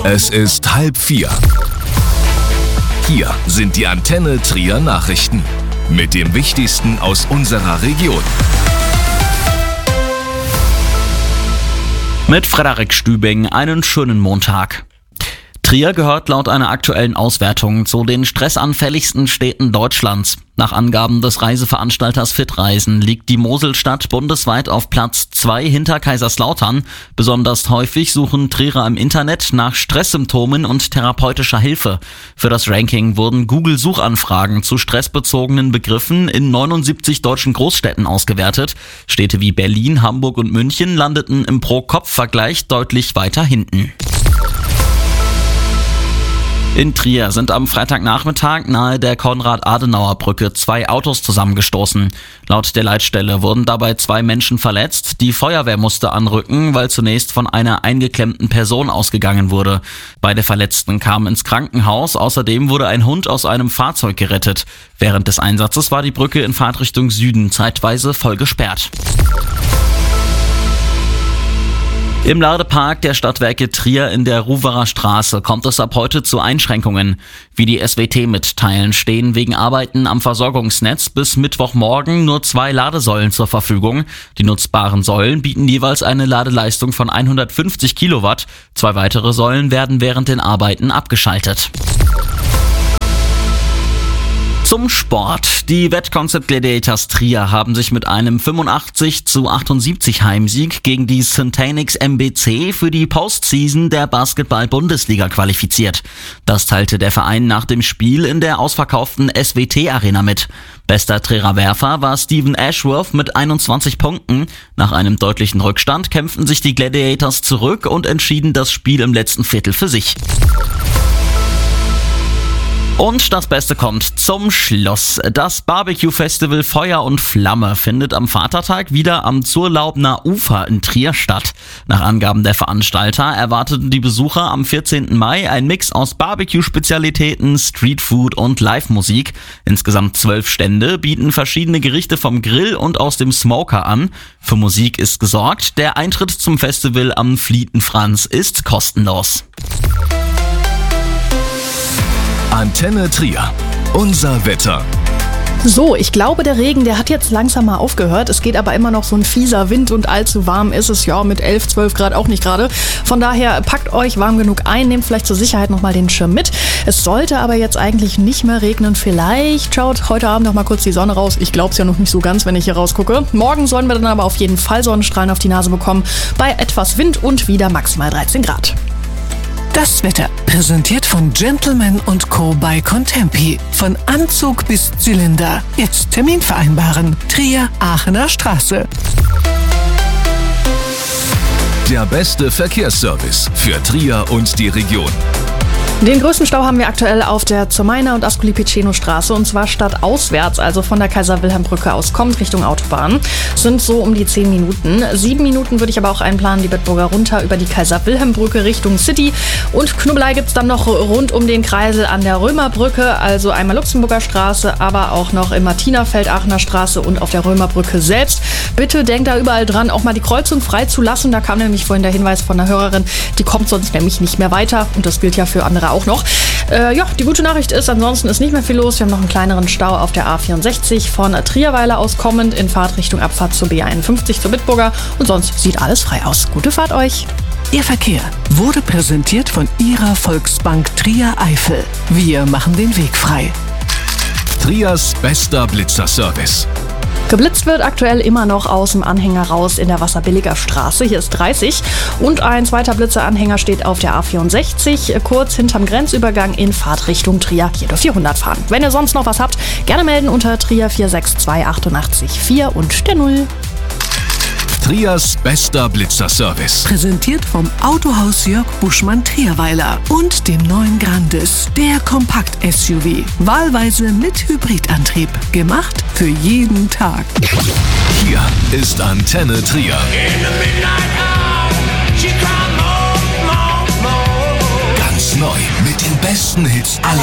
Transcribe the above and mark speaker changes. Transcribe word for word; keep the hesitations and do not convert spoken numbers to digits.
Speaker 1: Es ist halb vier. Hier sind die Antenne Trier Nachrichten mit dem Wichtigsten aus unserer Region.
Speaker 2: Mit Frederik Stübing einen schönen Montag. Trier gehört laut einer aktuellen Auswertung zu den stressanfälligsten Städten Deutschlands. Nach Angaben des Reiseveranstalters Fitreisen liegt die Moselstadt bundesweit auf Platz zwei hinter Kaiserslautern. Besonders häufig suchen Trierer im Internet nach Stresssymptomen und therapeutischer Hilfe. Für das Ranking wurden Google-Suchanfragen zu stressbezogenen Begriffen in neunundsiebzig deutschen Großstädten ausgewertet. Städte wie Berlin, Hamburg und München landeten im Pro-Kopf-Vergleich deutlich weiter hinten. In Trier sind am Freitagnachmittag nahe der Konrad-Adenauer-Brücke zwei Autos zusammengestoßen. Laut der Leitstelle wurden dabei zwei Menschen verletzt. Die Feuerwehr musste anrücken, weil zunächst von einer eingeklemmten Person ausgegangen wurde. Beide Verletzten kamen ins Krankenhaus. Außerdem wurde ein Hund aus einem Fahrzeug gerettet. Während des Einsatzes war die Brücke in Fahrtrichtung Süden zeitweise voll gesperrt. Im Ladepark der Stadtwerke Trier in der Ruwerer Straße kommt es ab heute zu Einschränkungen. Wie die S W T mitteilen, stehen wegen Arbeiten am Versorgungsnetz bis Mittwochmorgen nur zwei Ladesäulen zur Verfügung. Die nutzbaren Säulen bieten jeweils eine Ladeleistung von hundertfünfzig Kilowatt. Zwei weitere Säulen werden während den Arbeiten abgeschaltet. Zum Sport. Die Wettconcept Gladiators Trier haben sich mit einem fünfundachtzig zu achtundsiebzig Heimsieg gegen die Syntanix M B C für die Postseason der Basketball-Bundesliga qualifiziert. Das teilte der Verein nach dem Spiel in der ausverkauften S W T-Arena mit. Bester Triererwerfer war Steven Ashworth mit einundzwanzig Punkten. Nach einem deutlichen Rückstand kämpften sich die Gladiators zurück und entschieden das Spiel im letzten Viertel für sich. Und das Beste kommt zum Schluss. Das Barbecue-Festival Feuer und Flamme findet am Vatertag wieder am Zurlaubner Ufer in Trier statt. Nach Angaben der Veranstalter erwarteten die Besucher am vierzehnten Mai ein Mix aus Barbecue-Spezialitäten, Streetfood und Live-Musik. Insgesamt zwölf Stände bieten verschiedene Gerichte vom Grill und aus dem Smoker an. Für Musik ist gesorgt. Der Eintritt zum Festival am Flietenfranz ist kostenlos.
Speaker 1: Antenne Trier. Unser Wetter.
Speaker 3: So, ich glaube, der Regen, der hat jetzt langsam mal aufgehört. Es geht aber immer noch so ein fieser Wind und allzu warm ist es ja mit elf, zwölf Grad auch nicht gerade. Von daher packt euch warm genug ein, nehmt vielleicht zur Sicherheit nochmal den Schirm mit. Es sollte aber jetzt eigentlich nicht mehr regnen. Vielleicht schaut heute Abend noch mal kurz die Sonne raus. Ich glaube es ja noch nicht so ganz, wenn ich hier rausgucke. Morgen sollen wir dann aber auf jeden Fall Sonnenstrahlen auf die Nase bekommen. Bei etwas Wind und wieder maximal dreizehn Grad.
Speaker 4: Das Wetter, präsentiert von Gentleman und Co. bei Contempi. Von Anzug bis Zylinder. Jetzt Termin vereinbaren. Trier, Aachener Straße.
Speaker 1: Der beste Verkehrsservice für Trier und die Region.
Speaker 3: Den größten Stau haben wir aktuell auf der Zomainer und Ascoli-Piceno-Straße und zwar stadtauswärts, also von der Kaiser-Wilhelm-Brücke aus kommt Richtung Autobahn. Sind so um die zehn Minuten. Sieben Minuten würde ich aber auch einplanen, die Bedburger runter über die Kaiser-Wilhelm-Brücke Richtung City. Und Knubbelei gibt's dann noch rund um den Kreisel an der Römerbrücke, also einmal Luxemburger Straße, aber auch noch im Martinerfeld Aachener Straße und auf der Römerbrücke selbst. Bitte denkt da überall dran, auch mal die Kreuzung freizulassen. Da kam nämlich vorhin der Hinweis von der Hörerin, die kommt sonst nämlich nicht mehr weiter und das gilt ja für andere auch noch. Äh, ja, die gute Nachricht ist, ansonsten ist nicht mehr viel los. Wir haben noch einen kleineren Stau auf der A vierundsechzig von Trierweiler aus kommend in Fahrtrichtung Abfahrt zur B einundfünfzig zur Bitburger und sonst sieht alles frei aus. Gute Fahrt euch!
Speaker 4: Ihr Verkehr wurde präsentiert von Ihrer Volksbank Trier Eifel. Wir machen den Weg frei.
Speaker 1: Triers bester Blitzerservice.
Speaker 3: Geblitzt wird aktuell immer noch aus dem Anhänger raus in der Wasserbilliger Straße. Hier ist dreißig. Und ein zweiter Blitzeranhänger steht auf der A vierundsechzig, kurz hinterm Grenzübergang in Fahrtrichtung Trier. Hier dürft ihr hundert fahren. Wenn ihr sonst noch was habt, gerne melden unter Trier vier sechs zwei acht acht vier und der Null.
Speaker 1: Triers bester Blitzerservice.
Speaker 4: Präsentiert vom Autohaus Jörg Buschmann Trierweiler und dem neuen Grandis, der Kompakt-S U V. Wahlweise mit Hybridantrieb. Gemacht für jeden Tag.
Speaker 1: Hier ist Antenne Trier. Ganz neu mit den besten Hits aller